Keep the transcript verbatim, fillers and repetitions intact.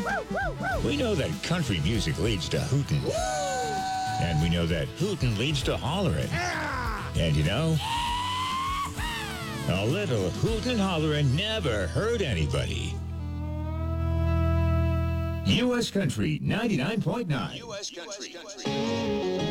We know that country music leads to hootin'. And we know that hootin' leads to hollerin'. And you know, a little hootin' hollerin' never hurt anybody. U S Country ninety-nine point nine. U S Country.